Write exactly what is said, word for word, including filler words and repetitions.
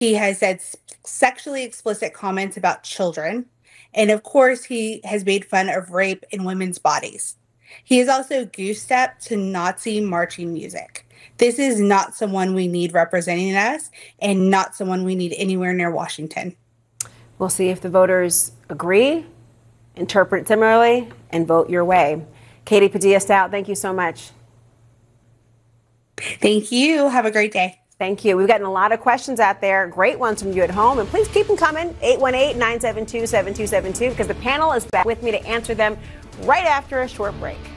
He has said s- sexually explicit comments about children. And of course, he has made fun of rape in women's bodies. He has also goose stepped to Nazi marching music. This is not someone we need representing us and not someone we need anywhere near Washington. We'll see if the voters agree, interpret similarly, and vote your way. Katie Padilla Stout, thank you so much. Thank you. Have a great day. Thank you. We've gotten a lot of questions out there. Great ones from you at home. And please keep them coming. eight one eight, nine seven two, seven two seven two, because the panel is back with me to answer them right after a short break.